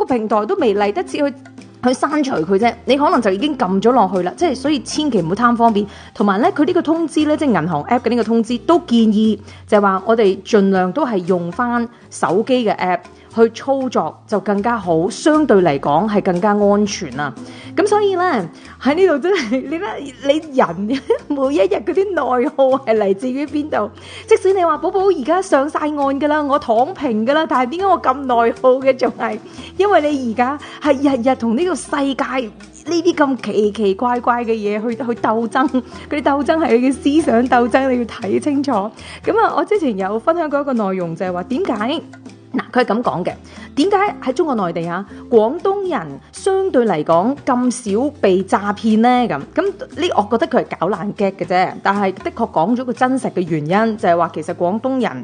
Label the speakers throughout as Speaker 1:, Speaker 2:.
Speaker 1: 平台都未嚟得切去刪除佢啫，你可能就已經撳咗落去啦。即係所以千祈唔好貪方便。同埋咧，佢呢個通知咧，即係銀行 app 嘅呢個通知都建議就係話我哋盡量都係用翻手機嘅 app 去操作就更加好，相對嚟講係更加安全啊。咁所以咧喺呢度真係你咧，你人每一日嗰啲內耗係嚟自於邊度？即使你話寶寶而家上晒岸噶啦，我躺平噶啦，但係點解我咁內耗嘅？仲係因為你而家係日日同呢個世界呢啲咁奇奇怪怪嘅嘢去鬥爭，嗰啲鬥爭係你嘅思想鬥爭，你要睇清楚。咁啊，我之前有分享過一個內容，就係話點解嗱，佢係咁講嘅，點解喺中國內地啊，廣東人相對嚟講咁少被詐騙呢？咁呢，我覺得佢係搞爛 gag 嘅啫，但係的確講咗個真實嘅原因，就係話其實廣東人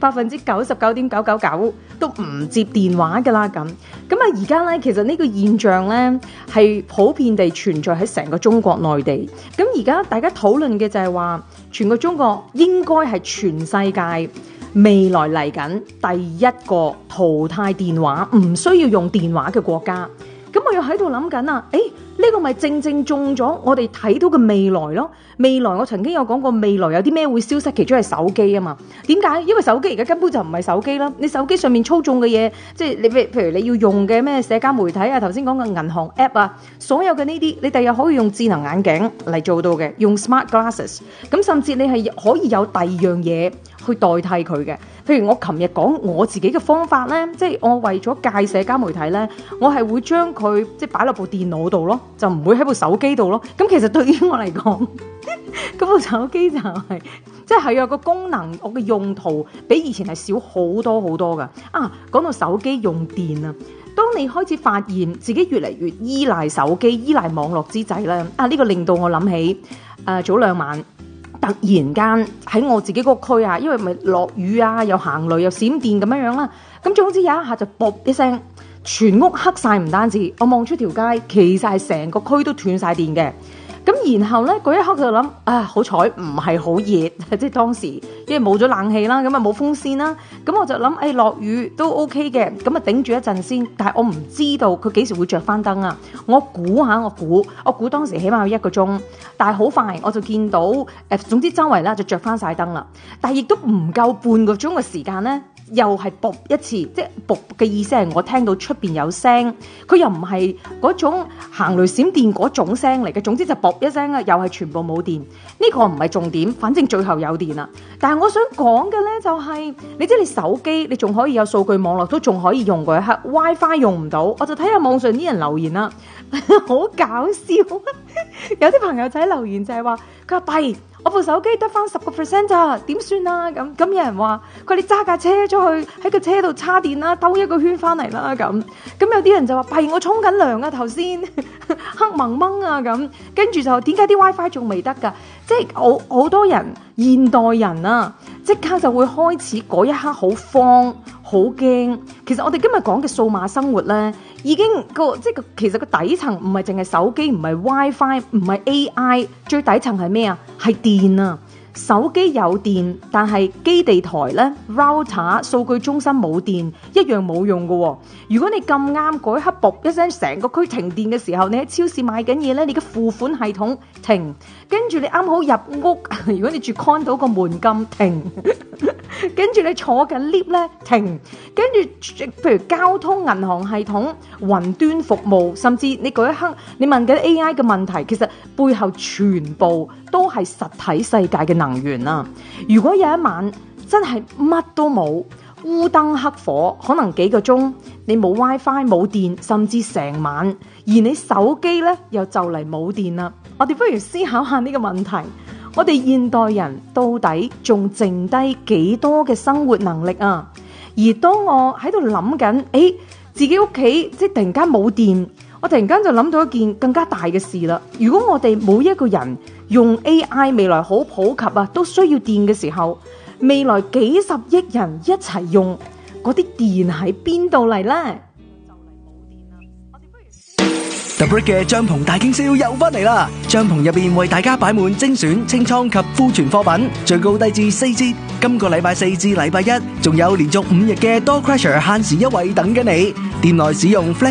Speaker 1: 99.999%都唔接電話噶啦。咁啊，而家咧其實呢個現象咧係普遍地存在喺成個中國內地。咁而家大家討論嘅就係話，全個中國應該係全世界未來嚟緊第一個淘汰電話，唔需要用電話嘅國家。咁我又喺度諗緊啊，呢個咪正正中咗我哋睇到嘅未來咯。未來我曾經有講過，未來有啲咩會消失，其中係手機啊嘛。點解？因為手機而家根本就唔係手機啦。你手機上面操縱嘅嘢，即係你譬如你要用嘅咩社交媒體啊，頭先講嘅銀行 app 啊，所有嘅呢啲，你第日可以用智能眼鏡嚟做到嘅，用 smart glasses。咁甚至你係可以有第二樣嘢去代替佢嘅。譬如我琴日講我自己嘅方法咧，即係我為咗戒社交媒體咧，我係會將佢即係擺落部電腦度咯，就唔會喺部手機度咯。咁其實對於我嚟講，嗰部手機就係即係有個功能，我嘅用途比以前係少好多好多噶。講到手機用電啊，當你開始發現自己越嚟越依賴手機、依賴網絡之際咧，呢個令到我諗起早2晚。突然間喺我自己嗰個區啊，因為咪落雨啊，又行雷又閃電咁樣啦，咁總之有一下就噗一聲，全屋黑晒，唔單止，我望出條街，其實係成個區都斷晒電嘅。咁然後咧嗰一刻就諗好彩唔係好熱，即係當時因為冇咗冷氣啦，咁啊冇風扇啦，咁我就諗落雨都 OK 嘅，咁啊頂住一陣先。但係我唔知道佢幾時會着翻燈啊！我估當時起碼有1個鐘，但係好快我就見到總之周圍啦就着翻晒燈啦，但係亦都唔夠半個鐘嘅時間咧。又係噗一次，即係噗嘅意思係我聽到出邊有聲，佢又唔係嗰種行雷閃電嗰種聲嚟嘅。總之就噗一聲啊，又係全部冇電。呢個唔係重點，反正最後有電啦。但係我想講嘅咧就係，你知你手機你仲可以有數據網絡都仲可以用嗰一刻 ，WiFi 用唔到，我就睇下網上啲人留言啦，好搞笑。有啲朋友仔留言就係話，佢話弊。我部手機得翻10% 咋，點算啊？咁有人話佢哋揸架車出去喺個車度叉電啦，兜一個圈翻嚟啦咁。咁有啲人就話弊，我沖緊涼啊頭先，黑蒙蒙啊咁。跟住就點解啲 WiFi 仲未得㗎？即係好多人現代人啊，即刻就會開始嗰一刻好慌好驚。其實我哋今日講嘅數碼生活咧，已經其實個底層唔係淨係手機，唔係 WiFi， 唔係 AI， 最底層係咩啊？係電啊！手機有電，但係基地台咧 router 數據中心冇電，一樣冇用㗎喎。如果你咁啱嗰一刻噗一聲，成個區停電嘅時候，你喺超市買緊嘢咧，你嘅付款系統停，跟住你啱好入屋，如果你住 condo 個門禁停，跟住你坐緊 lift 咧停，跟住譬如交通銀行系統、雲端服務，甚至你嗰一刻你問緊 AI 嘅問題，其實背後全部都係實體世界嘅能源啊！如果有一晚真係乜都冇，烏燈黑火，可能幾個鐘你冇 WiFi 冇電，甚至成晚，而你手機咧又就嚟冇電啦。我哋不如思考下呢個問題，我哋現代人到底仲剩低幾多嘅生活能力啊？而當我喺度諗緊，自己屋企即係突然間冇電，我突然間就諗到一件更加大嘅事啦。如果我哋每一個人用 AI 未來好普及啊，都需要電嘅時候，未來幾十億人一齊用，嗰啲電喺邊度嚟呢？
Speaker 2: The Brick 嘅帳篷大驚銷又翻嚟啦！帳篷入邊為大家擺滿精選清倉及庫存貨品，最高低至4折。今個禮拜4至禮拜1，仲有連續5日嘅 Door Crusher 限時優惠等緊你。店內使用